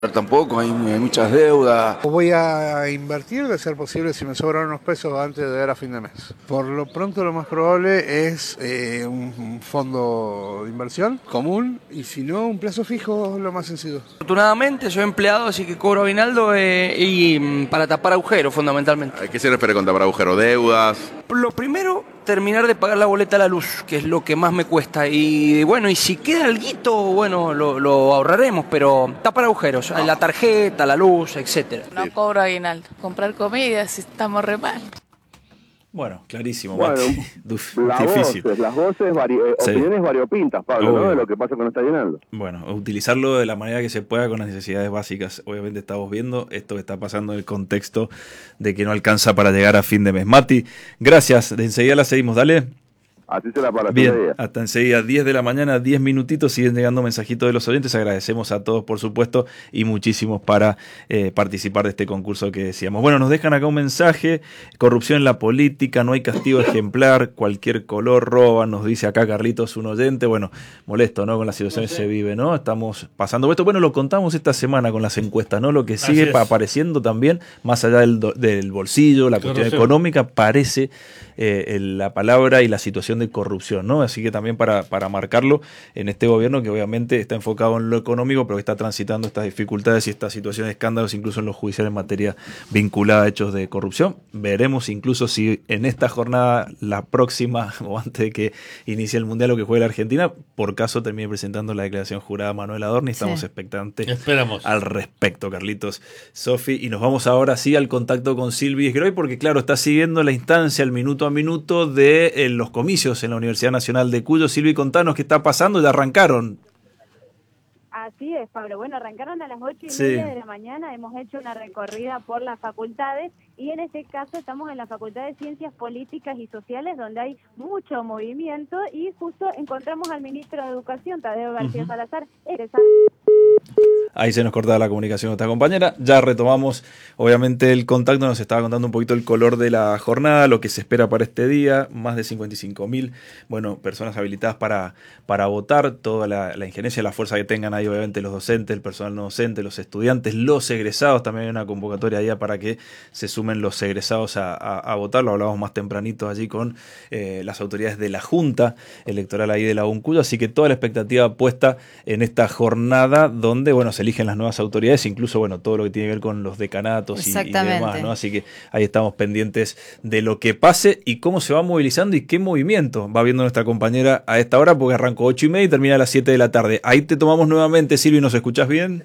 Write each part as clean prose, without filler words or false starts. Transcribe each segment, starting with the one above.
Tampoco, hay muchas deudas. Voy a invertir, de ser posible, si me sobran unos pesos antes de dar a fin de mes. Por lo pronto lo más probable es un fondo de inversión común y si no, un plazo fijo, lo más sencillo. Afortunadamente soy empleado, así que cobro aguinaldo y para tapar agujeros fundamentalmente. ¿A qué se refiere con tapar agujero? ¿Deudas? Lo primero, terminar de pagar la boleta a la luz, que es lo que más me cuesta. Y bueno, y si queda alguito, bueno, lo ahorraremos, pero tapar agujeros, la tarjeta, la luz, etcétera. No cobro aguinaldo. Comprar comida si estamos re mal. Bueno, clarísimo, Bueno, Mati. difícil. Las voces, Sí. opiniones variopintas, Pablo, ¿no? De lo que pasa con esta llenando. Bueno, utilizarlo de la manera que se pueda con las necesidades básicas. Obviamente estamos viendo esto que está pasando en el contexto de que no alcanza para llegar a fin de mes. Mati, gracias. De enseguida la seguimos, dale. Así será para Bien, día. hasta enseguida, 10 de la mañana, 10 minutitos, siguen llegando mensajitos de los oyentes, agradecemos a todos por supuesto y muchísimos para participar de este concurso que decíamos. Bueno, nos dejan acá un mensaje, corrupción en la política, no hay castigo ejemplar, cualquier color roba, nos dice acá Carlitos, un oyente, bueno, molesto, ¿no? Con la situación que se vive, ¿no? Estamos pasando esto, bueno, lo contamos esta semana con las encuestas, ¿no? Lo que sigue apareciendo también, más allá del bolsillo, la cuestión económica, parece la palabra y la situación de corrupción, ¿no? Así que también para marcarlo en este gobierno que obviamente está enfocado en lo económico, pero que está transitando estas dificultades y esta situación de escándalos, incluso en los judiciales en materia vinculada a hechos de corrupción. Veremos incluso si en esta jornada, la próxima, o antes de que inicie el Mundial o que juegue la Argentina, por caso termine presentando la declaración jurada Manuel Adorni. Estamos expectantes al respecto, Carlitos, Sofi, y nos vamos ahora sí al contacto con Silvi Esgroy, porque claro, está siguiendo la instancia, el minuto a minuto de los comicios en la Universidad Nacional de Cuyo. Silvi, contanos qué está pasando, ya arrancaron. Así es, Pablo. Bueno, arrancaron a las 8:30 de la mañana, hemos hecho una recorrida por las facultades y en este caso estamos en la Facultad de Ciencias Políticas y Sociales donde hay mucho movimiento y justo encontramos al ministro de Educación, Tadeo García Salazar, egresado. Ahí se nos cortaba la comunicación con esta compañera. Ya retomamos, obviamente, el contacto. Nos estaba contando un poquito el color de la jornada, lo que se espera para este día. Más de 55.000, personas habilitadas para votar. Toda la injerencia, la fuerza que tengan ahí, obviamente, los docentes, el personal no docente, los estudiantes, los egresados. También hay una convocatoria allá para que se sumen los egresados a votar. Lo hablábamos más tempranito allí con las autoridades de la Junta Electoral ahí de la UNCUYO. Así que toda la expectativa puesta en esta jornada donde, se eligen las nuevas autoridades, incluso, todo lo que tiene que ver con los decanatos y demás, ¿no? Así que ahí estamos pendientes de lo que pase y cómo se va movilizando y qué movimiento va viendo nuestra compañera a esta hora, porque arrancó 8:30 y termina a las 7 de la tarde. Ahí te tomamos nuevamente, Silvi, ¿nos escuchás bien?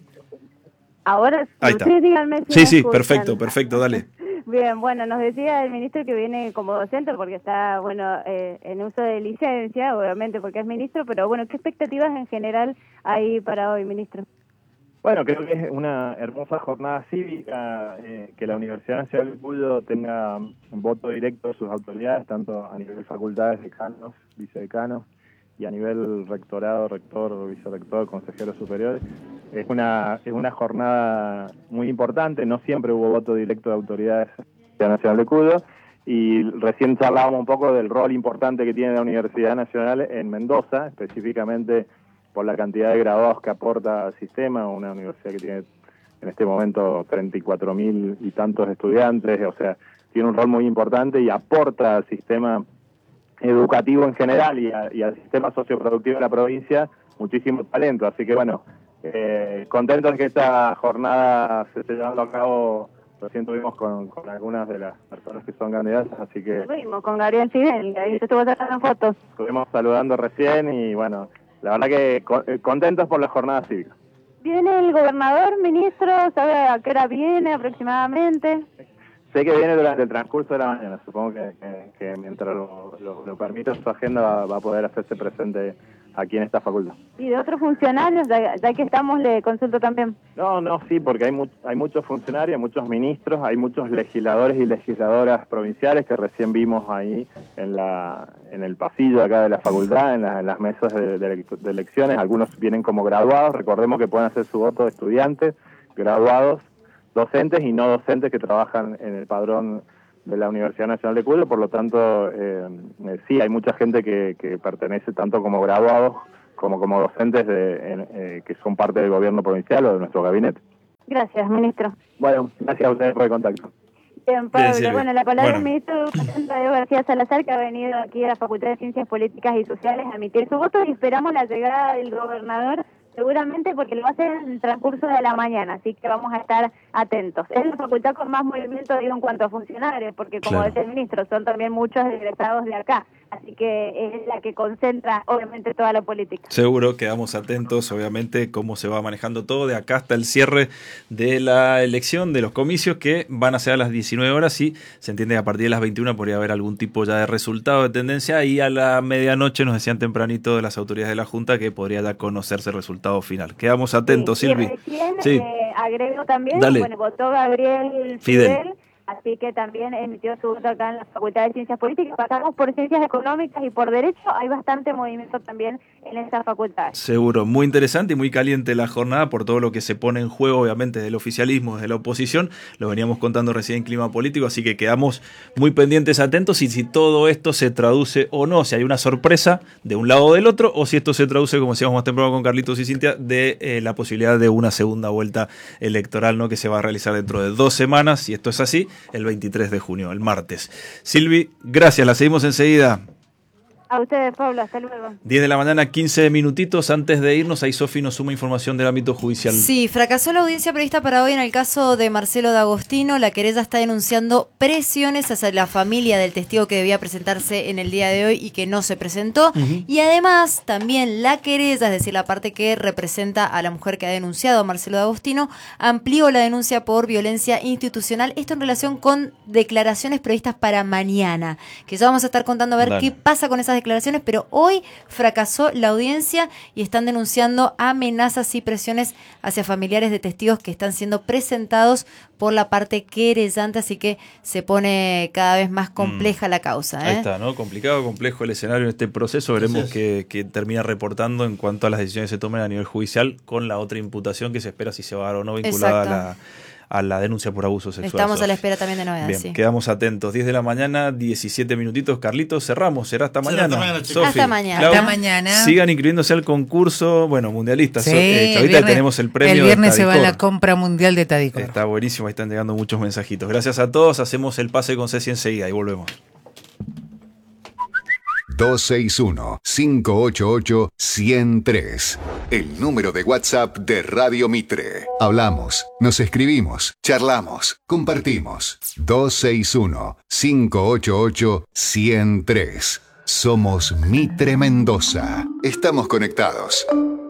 Ahora ahí está. Díganme si Sí, perfecto, dale. Bien, nos decía el ministro que viene como docente porque está, en uso de licencia, obviamente porque es ministro, pero ¿qué expectativas en general hay para hoy, ministro? Bueno, creo que es una hermosa jornada cívica, que la Universidad Nacional de Cuyo tenga un voto directo de sus autoridades, tanto a nivel facultades, decanos, vicedecanos, y a nivel rectorado, rector, vicerrector, consejeros superiores. Es una jornada muy importante, no siempre hubo voto directo de autoridades de la Universidad Nacional de Cuyo, y recién charlábamos un poco del rol importante que tiene la Universidad Nacional en Mendoza, específicamente por la cantidad de graduados que aporta al sistema, una universidad que tiene en este momento 34.000 y tantos estudiantes, o sea, tiene un rol muy importante y aporta al sistema educativo en general y al sistema socioproductivo de la provincia muchísimo talento. Así que contentos de que esta jornada se esté llevando a cabo. Recién tuvimos con algunas de las personas que son candidatas, así que... Estuvimos con Gabriel Fidel, ahí se estuvo sacando fotos. Estuvimos saludando recién y la verdad que contentos por la jornada cívica. ¿Viene el gobernador, ministro? ¿Sabe a qué hora viene aproximadamente? Sé que viene durante el transcurso de la mañana. Supongo que mientras lo permita su agenda va a poder hacerse presente aquí en esta facultad. ¿Y de otros funcionarios? Ya que estamos, le consulto también. No, sí, porque hay muchos funcionarios, muchos ministros, hay muchos legisladores y legisladoras provinciales que recién vimos ahí en el pasillo acá de la facultad, en las mesas de elecciones. Algunos vienen como graduados. Recordemos que pueden hacer su voto de estudiantes, graduados, docentes y no docentes que trabajan en el padrón de la Universidad Nacional de Cuyo. Por lo tanto, sí, hay mucha gente que pertenece tanto como graduados como docentes que son parte del gobierno provincial o de nuestro gabinete. Gracias, ministro. Bueno, gracias a ustedes por el contacto. Bien, Pablo. Bien, Bueno, la palabra bueno. del ministro de Educación, Tadeo García Salazar, que ha venido aquí a la Facultad de Ciencias Políticas y Sociales a emitir su voto, y esperamos la llegada del gobernador, seguramente porque lo va a hacer en el transcurso de la mañana, así que vamos a estar atentos. Es la facultad con más movimiento, digo, en cuanto a funcionarios, porque como Claro. decía el ministro, son también muchos egresados de acá, así que es la que concentra, obviamente, toda la política. Seguro, quedamos atentos, obviamente, cómo se va manejando todo de acá hasta el cierre de la elección, de los comicios, que van a ser a las 19 horas y se entiende que a partir de las 21 podría haber algún tipo ya de resultado de tendencia, y a la medianoche nos decían tempranito de las autoridades de la Junta que podría ya conocerse el resultado final. Quedamos atentos, Sí, Silvi. y recién, Sí. agrego también, Dale. bueno, votó Gabriel Fidel. Fidel, así que también emitió su voto acá en la Facultad de Ciencias Políticas. Pasamos por Ciencias Económicas y por Derecho, hay bastante movimiento también en esa facultad. Seguro, muy interesante y muy caliente la jornada por todo lo que se pone en juego, obviamente, del oficialismo, desde la oposición. Lo veníamos contando recién en Clima Político, así que quedamos muy pendientes, atentos, y si todo esto se traduce o no, si hay una sorpresa de un lado o del otro, o si esto se traduce, como decíamos más temprano con Carlitos y Cintia, de la posibilidad de una segunda vuelta electoral, ¿no?, que se va a realizar dentro de 2 semanas, si esto es así, el 23 de junio, el martes. Silvi, gracias, la seguimos enseguida. A ustedes, Pablo, hasta luego. 10 de la mañana, 15 minutitos. Antes de irnos, ahí Sofi nos suma información del ámbito judicial. Sí, fracasó la audiencia prevista para hoy en el caso de Marcelo D'Agostino. La querella está denunciando presiones hacia la familia del testigo que debía presentarse en el día de hoy y que no se presentó. Y además, también la querella, es decir, la parte que representa a la mujer que ha denunciado a Marcelo D'Agostino, amplió la denuncia por violencia institucional. Esto en relación con declaraciones previstas para mañana, que ya vamos a estar contando a ver Dale. qué pasa con esas declaraciones, pero hoy fracasó la audiencia y están denunciando amenazas y presiones hacia familiares de testigos que están siendo presentados por la parte querellante, así que se pone cada vez más compleja la causa. Ahí está, ¿no? Complicado, complejo el escenario en este proceso. Veremos que termina reportando en cuanto a las decisiones que se tomen a nivel judicial, con la otra imputación que se espera si se va a dar o no vinculada a la denuncia por abuso sexual. Estamos a Sofi. la espera también de novedades. Bien, Sí. quedamos atentos. 10 de la mañana, 17 minutitos. Carlitos, cerramos. Será hasta Será mañana. hasta mañana, chicos. Sofi, Hasta mañana. Clau, Hasta mañana. Sigan inscribiéndose al concurso, bueno, mundialista. Sí, Chavita, el viernes- tenemos el premio. El viernes de se va a la Tadicor. compra mundial de Tadicor. Está buenísimo, ahí están llegando muchos mensajitos. Gracias a todos. Hacemos el pase con Ceci enseguida y volvemos. 261-588-103. El número de WhatsApp de Radio Mitre. Hablamos, nos escribimos, charlamos, compartimos. 261-588-103. Somos Mitre Mendoza. Estamos conectados.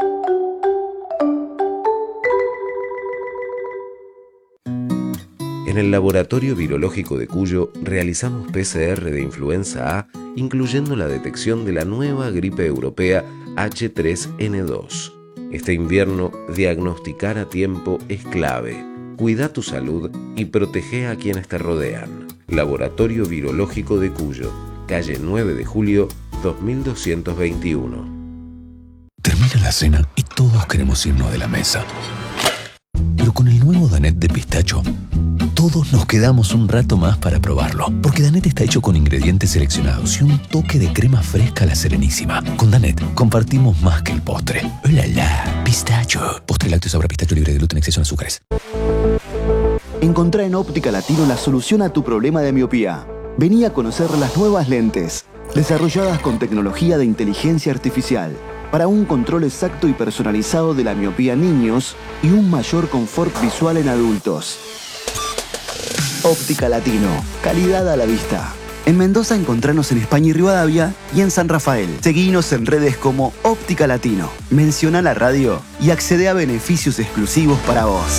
En el Laboratorio Virológico de Cuyo realizamos PCR de influenza A, incluyendo la detección de la nueva gripe europea H3N2. Este invierno, diagnosticar a tiempo es clave. Cuida tu salud y protege a quienes te rodean. Laboratorio Virológico de Cuyo, calle 9 de julio, 2221. Termina la cena y todos queremos irnos de la mesa. Pero con el nuevo Danet de pistacho, todos nos quedamos un rato más para probarlo. Porque Danet está hecho con ingredientes seleccionados y un toque de crema fresca a la Serenísima. Con Danet compartimos más que el postre. ¡Oh, la, la! Pistacho. Postre lácteo sabor a pistacho libre de gluten, exceso en azúcares. Encontrá en Óptica Latino la solución a tu problema de miopía. Vení a conocer las nuevas lentes, desarrolladas con tecnología de inteligencia artificial, para un control exacto y personalizado de la miopía en niños y un mayor confort visual en adultos. Óptica Latino, calidad a la vista. En Mendoza encontranos en España y Rivadavia y en San Rafael. Seguinos en redes como Óptica Latino. Menciona la radio y accede a beneficios exclusivos para vos.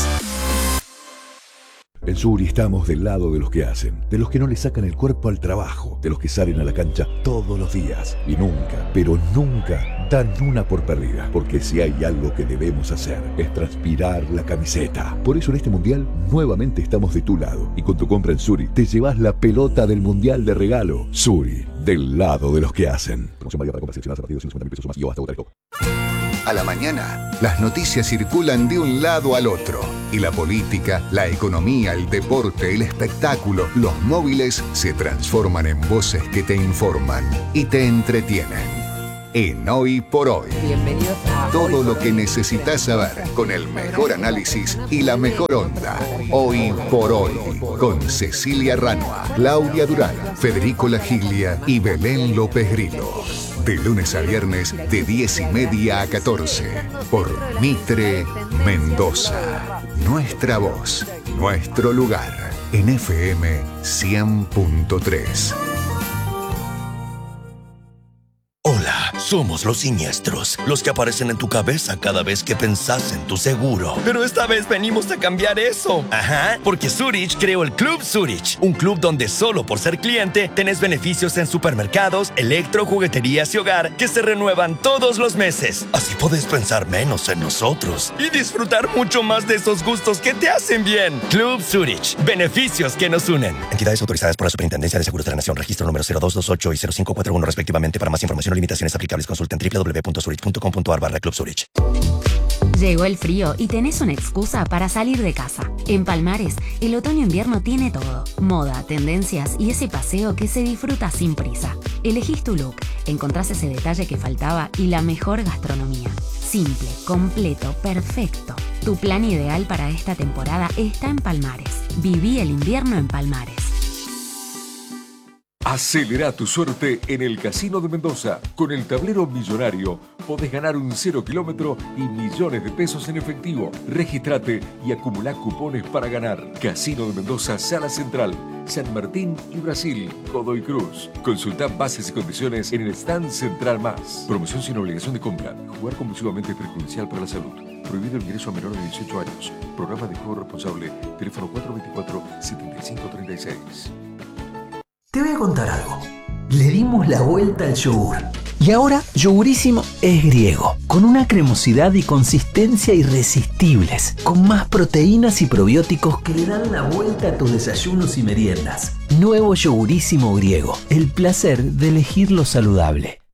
En Suri estamos del lado de los que hacen, de los que no le sacan el cuerpo al trabajo, de los que salen a la cancha todos los días y nunca, pero nunca dan una por perdida. Porque si hay algo que debemos hacer es transpirar la camiseta. Por eso en este mundial nuevamente estamos de tu lado y con tu compra en Suri te llevas la pelota del mundial de regalo. Suri, del lado de los que hacen. Promoción válida para compras seleccionadas a partir de 250.000 pesos o más y o hasta votar el top. A la mañana, las noticias circulan de un lado al otro. Y la política, la economía, el deporte, el espectáculo, los móviles se transforman en voces que te informan y te entretienen. en Hoy por Hoy. Bienvenidos a Todo lo que necesitas saber con el mejor análisis y la mejor onda. Hoy por Hoy. Con Cecilia Ranua, Claudia Durán, Federico Lagiglia y Belén López Grillo. De lunes a viernes de 10:30 a 14. Por Mitre Mendoza. Nuestra voz, nuestro lugar. En FM 100.3. Hola, somos los siniestros, los que aparecen en tu cabeza cada vez que pensás en tu seguro. Pero esta vez venimos a cambiar eso. Ajá, porque Zurich creó el Club Zurich, un club donde solo por ser cliente tenés beneficios en supermercados, electro, jugueterías y hogar que se renuevan todos los meses. Así podés pensar menos en nosotros y disfrutar mucho más de esos gustos que te hacen bien. Club Zurich, beneficios que nos unen. Entidades autorizadas por la Superintendencia de Seguros de la Nación, registro número 0228 y 0541 respectivamente. Para más información o limitaciones aplicables, consulta en www.zurich.com.ar/Club Zurich. Llegó el frío y tenés una excusa para salir de casa. En Palmares, el otoño-invierno tiene todo. Moda, tendencias y ese paseo que se disfruta sin prisa. Elegís tu look, encontrás ese detalle que faltaba y la mejor gastronomía. Simple, completo, perfecto. Tu plan ideal para esta temporada está en Palmares. Viví el invierno en Palmares. Acelera tu suerte en el Casino de Mendoza. Con el tablero millonario podés ganar un 0 kilómetro y millones de pesos en efectivo. Regístrate y acumulá cupones para ganar. Casino de Mendoza, Sala Central, San Martín y Brasil, Godoy Cruz. Consulta bases y condiciones en el stand Central Más. Promoción sin obligación de compra. Jugar compulsivamente es perjudicial para la salud. Prohibido el ingreso a menores de 18 años. Programa de juego responsable. Teléfono 424-7536. Te voy a contar algo. Le dimos la vuelta al yogur. Y ahora Yogurísimo es griego, con una cremosidad y consistencia irresistibles, con más proteínas y probióticos que le dan la vuelta a tus desayunos y meriendas. Nuevo Yogurísimo griego, el placer de elegir lo saludable.